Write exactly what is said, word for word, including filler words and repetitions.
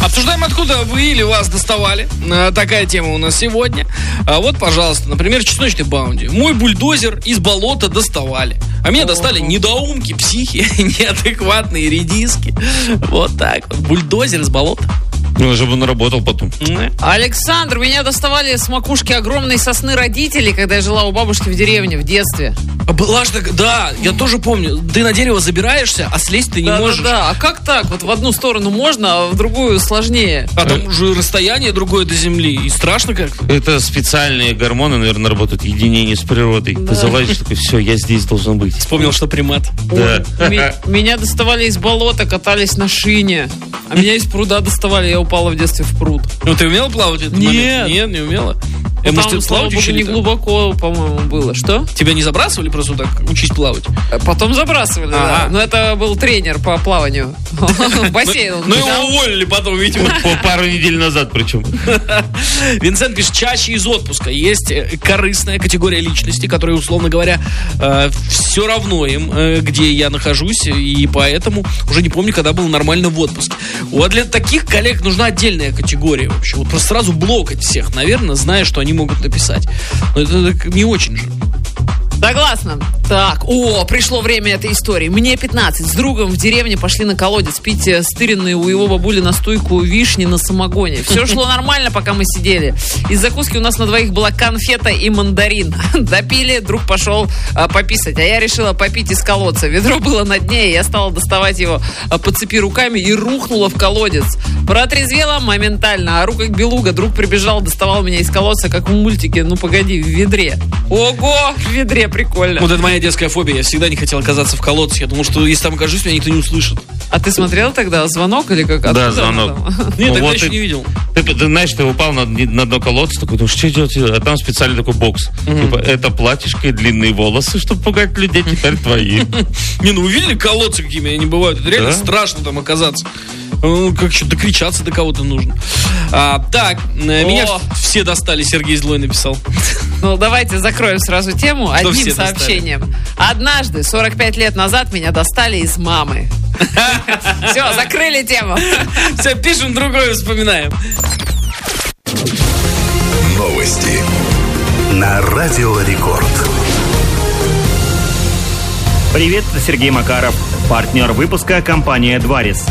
Обсуждаем, откуда вы или вас доставали. Такая тема у нас сегодня. Вот, пожалуйста, например, чесночный баунти. Мой бульдозер из болота доставали. А меня достали недоумки, психи, неадекватные редиски. Вот так вот. Бульдозер из болота. Ну, чтобы он работал потом. Александр, меня доставали с макушки огромной сосны родителей, когда я жила у бабушки в деревне в детстве. Была же так, да, я тоже помню. Ты на дерево забираешься, а слезть ты не да, можешь. Да, да, а как так? Вот в одну сторону можно, а в другую сложнее. А там уже расстояние другое до земли. И страшно как-то. Это специальные гормоны, наверное, работают, единение с природой. Да. Ты залазишь такой, все, я здесь должен быть. Вспомнил, что примат. Да. Ой, меня доставали из болота, катались на шине. А меня из пруда доставали, я упала в детстве в пруд. Ну, ты умела плавать в этот Нет. момент? Нет, не умела. Ну, Может, там, слава богу, не глубоко, по-моему, было. Что? Тебя не забрасывали просто так, учись плавать? Потом забрасывали, ага. да. Но это был тренер по плаванию. В бассейн. Ну, его уволили потом, видимо. Пару недель назад причем. Винсент пишет, чаще из отпуска. Есть корыстная категория личности, которые, условно говоря, все равно им, где я нахожусь, и поэтому уже не помню, когда был нормально в отпуске. Вот для таких коллег нужна отдельная категория вообще. Вот просто сразу блокать всех, наверное, зная, что они могут написать. Но это не очень же. Согласна. Так, о, пришло время этой истории. Мне пятнадцать. С другом в деревне пошли на колодец пить стыренные у его бабули настойку вишни на самогоне. Все шло нормально, пока мы сидели. Из закуски у нас на двоих была конфета и мандарин. Допили, друг пошел а, пописать, а я решила попить из колодца. Ведро было на дне, и я стала доставать его а, по цепи руками и рухнула в колодец. Протрезвела моментально, а рука как белуга. Друг прибежал, доставал меня из колодца, как в мультике, ну погоди, в ведре. Ого, в ведре. Прикольно. Вот это моя детская фобия. Я всегда не хотел оказаться в колодце. Я думал, что если там окажусь, меня никто не услышит. А ты смотрел тогда «Звонок» или как? Да, «Звонок». Нет, тогда вот еще ты, не видел. Ты, ты, ты знаешь, ты упал на, на дно колодца, такой, думаешь, что делать? А там специальный такой бокс. Mm-hmm. Типа, это платьишко и длинные волосы, чтобы пугать людей, теперь твои. Не, ну вы видели колодцы, какими они бывают? Это реально страшно там оказаться. Ну, как еще докричаться до кого-то нужно. А, так, меня все достали, Сергей Злой написал. Ну, давайте закроем сразу тему одним сообщением. Однажды, сорок пять лет назад, меня достали из мамы. Все, закрыли тему. Все, пишем другое, вспоминаем. Новости на Радио Рекорд. Привет, Сергей Макаров. Партнер выпуска — компания «Дварис».